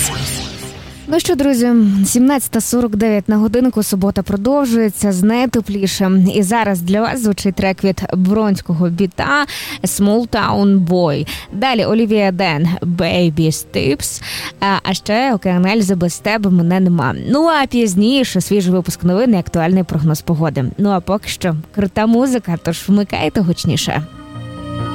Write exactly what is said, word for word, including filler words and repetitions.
Ну що, друзі, сімнадцята сорок дев'ять на годинку, субота продовжується з найтеплішим. І зараз для вас звучить трек від Бронського біта «Small Town Boy». Далі Олівія Ден «Baby Steps», а ще Океан Ельзи «Без тебе мене нема». Ну а пізніше свіжий випуск новин і актуальний прогноз погоди. Ну а поки що крута музика, тож вмикайте гучніше.